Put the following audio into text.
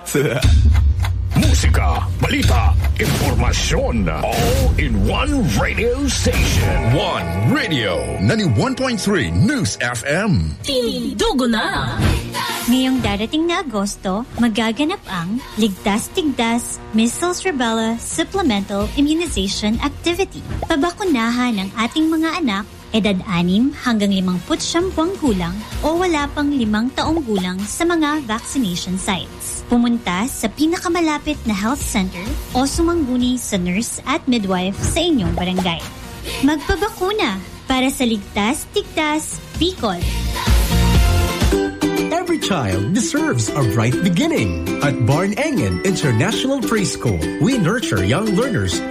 Musika, balita, impormasyon, all in one radio station. One Radio. 91.3 News FM. Tindugo na! Ngayong darating na Agosto, magaganap ang Ligtas-Tigdas Measles Rubella Supplemental Immunization Activity. Pabakunahan ng ating mga anak edad 6 hanggang 59 buwang gulang o wala pang 5 taong gulang sa mga vaccination sites. Pumunta sa pinakamalapit na health center o sumangguni sa nurse at midwife sa inyong barangay. Magpabakuna para sa Ligtas-Tigdas, Bicol. Every child deserves a bright beginning. At Barn Engen International Preschool, we nurture young learners